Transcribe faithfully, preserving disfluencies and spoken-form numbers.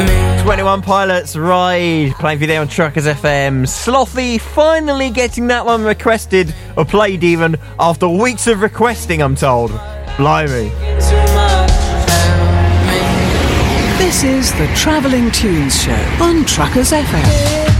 twenty-one Pilots Ride, playing for you there on Truckers F M. Slothy finally getting that one requested, or played even, after weeks of requesting, I'm told. Blimey. This is the Travelling Tunes Show on Truckers F M.